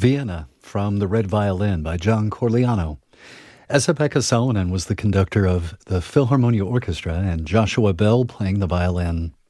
Vienna from the Red Violin by John Corigliano. Esa-Pekka Salonen was the conductor of the Philharmonia Orchestra, and Joshua Bell playing the violin